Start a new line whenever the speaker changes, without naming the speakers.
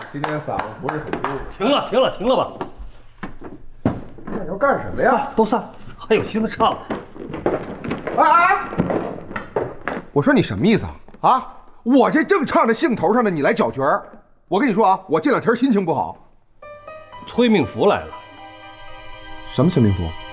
今天嗓子不是很舒服。
停了吧！
那你要干什么呀？
都散了，还有心思唱？
哎！我说你什么意思啊？啊！我这正唱着兴头上呢，你来搅局儿。我跟你说啊，我这两天心情不好。
催命符来了。
什么催命符？